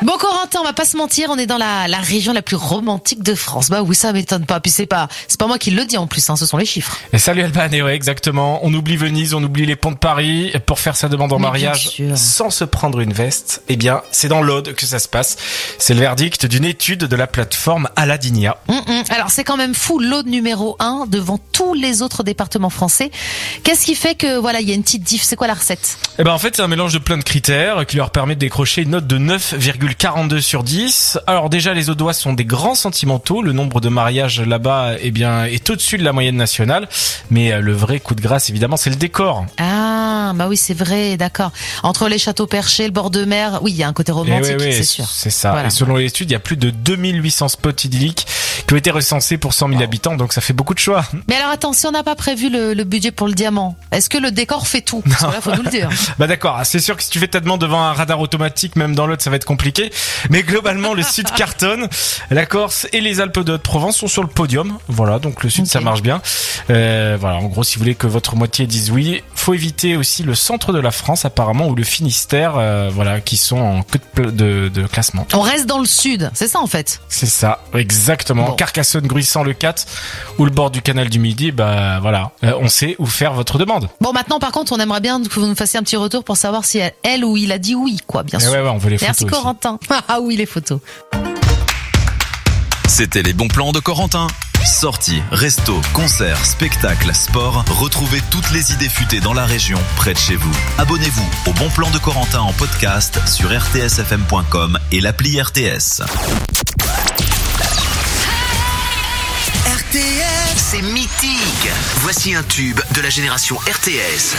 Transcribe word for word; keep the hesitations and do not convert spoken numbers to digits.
Bon, Corentin, on va pas se mentir, on est dans la, la région la plus romantique de France. Bah oui, ça m'étonne pas. Puis c'est pas, c'est pas moi qui le dis en plus, hein, ce sont les chiffres. Et salut Alban, et ouais, exactement. On oublie Venise, on oublie les ponts de Paris pour faire sa demande en Mais mariage sans se prendre une veste. Eh bien, c'est dans l'Aude que ça se passe. C'est le verdict d'une étude de la plateforme Aladinia. Mmh, Alors c'est quand même fou, l'Aude numéro un devant tous les autres départements français. Qu'est-ce qui fait que voilà, il y a une petite diff? C'est quoi la recette? Eh ben en fait, c'est un mélange de plein de critères qui leur permet de décrocher une note de neuf virgule quarante-deux sur dix. Alors déjà, les Audois sont des grands sentimentaux. Le nombre de mariages là-bas, eh bien, est au-dessus de la moyenne nationale. Mais le vrai coup de grâce, évidemment, c'est le décor. Ah, bah oui, c'est vrai, d'accord. Entre les châteaux perchés, le bord de mer, oui, il y a un côté romantique, oui, oui, c'est sûr. C'est ça. Voilà. Et selon l'étude, il y a plus de deux mille huit cents spots idylliques qui ont été recensés pour cent mille habitants, donc ça fait beaucoup de choix. Mais alors attends, si on n'a pas prévu le, le budget pour le diamant, est-ce que le décor fait tout? Parce que là, faut nous le dire. Bah d'accord, c'est sûr que si tu fais ta demande devant un radar automatique, même dans l'Aude, ça va être compliqué. Mais globalement, le sud cartonne. La Corse et les Alpes de Haute-Provence sont sur le podium. Voilà, donc le sud, okay. Ça marche bien. Euh, voilà, en gros, si vous voulez que votre moitié dise oui, faut éviter aussi le centre de la France, apparemment, ou le Finistère, euh, voilà, qui sont en queue de, de, de classement. On reste dans le sud, c'est ça en fait. C'est ça, exactement. Bon. Carcassonne, Gruissant, le quatre ou le bord du canal du Midi, bah voilà, euh, on sait où faire votre demande. Bon, maintenant, par contre, on aimerait bien que vous nous fassiez un petit retour pour savoir si elle, elle ou il a dit oui, quoi, bien et sûr. Ouais, ouais, on veut les Merci photos. Merci Corentin. Ah oui, les photos. C'était les bons plans de Corentin. Sorties, restos, concerts, spectacles, sport, retrouvez toutes les idées futées dans la région, près de chez vous. Abonnez-vous au Bon Plan de Corentin en podcast sur r t s f m point com et l'appli R T S. R T S, c'est mythique. Voici un tube de la génération R T S.